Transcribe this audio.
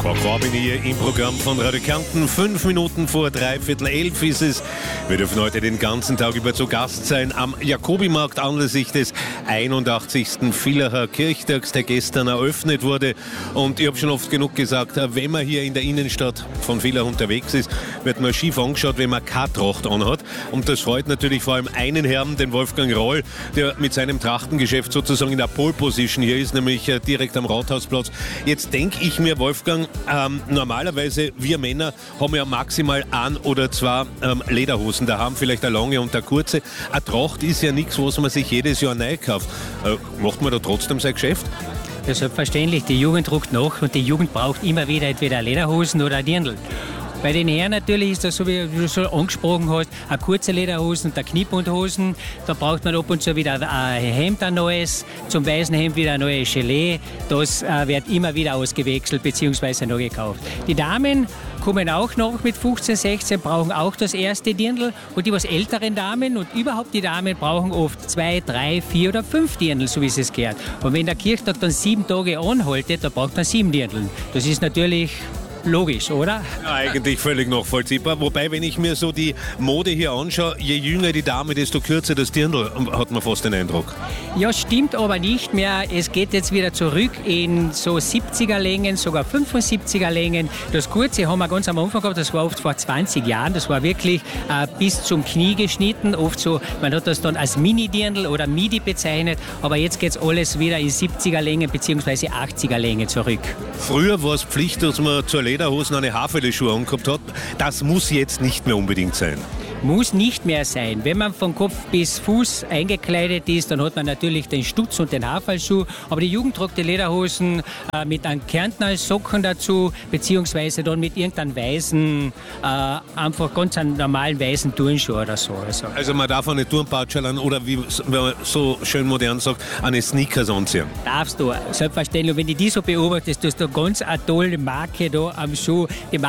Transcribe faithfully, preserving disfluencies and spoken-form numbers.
Frau Corbin hier im Programm von Radio Kärnten. Fünf Minuten vor dreiviertel elf ist es. Wir dürfen heute den ganzen Tag über zu Gast sein am Jakobimarkt anlässlich des einundachtzigsten Villacher Kirchtags, der gestern eröffnet wurde. Und ich habe schon oft genug gesagt, wenn man hier in der Innenstadt von Villach unterwegs ist, wird man schief angeschaut, wenn man keine Tracht anhat. Und das freut natürlich vor allem einen Herrn, den Wolfgang Roll, der mit seinem Trachtengeschäft sozusagen in der Pole Position hier ist, nämlich direkt am Rathausplatz. Jetzt denke ich mir, Wolfgang, ähm, normalerweise wir Männer haben ja maximal ein oder zwei ähm, Lederhosen. Da haben vielleicht eine lange und eine kurze. Eine Tracht ist ja nichts, was man sich jedes Jahr neu kauft. Äh, macht man da trotzdem sein Geschäft? Ja, selbstverständlich. Die Jugend druckt nach und die Jugend braucht immer wieder entweder Lederhosen oder Dirndl. Bei den Herren natürlich ist das so, wie du schon angesprochen hast, eine kurze Lederhosen und eine Kniebundhosen. Da braucht man ab und zu wieder ein Hemd, ein neues, zum weißen Hemd wieder ein neues Gelee. Das äh, wird immer wieder ausgewechselt bzw. neu gekauft. Die Damen kommen auch noch mit fünfzehn, sechzehn, brauchen auch das erste Dirndl. Und die was älteren Damen und überhaupt die Damen brauchen oft zwei, drei, vier oder fünf Dirndl, so wie es gehört. Und wenn der Kirchtag dann sieben Tage anhaltet, dann braucht man sieben Dirndl. Das ist natürlich logisch, oder? Ja, eigentlich völlig nachvollziehbar. Wobei, wenn ich mir so die Mode hier anschaue, je jünger die Dame, desto kürzer das Dirndl, hat man fast den Eindruck. Ja, stimmt aber nicht mehr. Es geht jetzt wieder zurück in so siebziger Längen, sogar fünfundsiebziger Längen. Das Kurze haben wir ganz am Anfang gehabt, das war oft vor zwanzig Jahren. Das war wirklich äh, bis zum Knie geschnitten. Oft so, man hat das dann als Mini-Dirndl oder Midi bezeichnet. Aber jetzt geht es alles wieder in siebziger Längen bzw. achtziger Länge zurück. Früher war es Pflicht, dass man zur Lederhosen eine Haferleschuhe angehabt hat. Das muss jetzt nicht mehr unbedingt sein. Muss nicht mehr sein. Wenn man von Kopf bis Fuß eingekleidet ist, dann hat man natürlich den Stutz und den Haferlschuh. Aber die Jugend tragt die Lederhosen äh, mit einem Kärntner Socken dazu, beziehungsweise dann mit irgendeinem weißen, äh, einfach ganz einen normalen weißen Turnschuh oder so. Also, also man darf eine Turnpatschel oder wie man so schön modern sagt, eine Sneakers anziehen. Darfst du, selbstverständlich. Und wenn du die so beobachtest, du hast da ganz eine tolle Marke da am Schuh. Die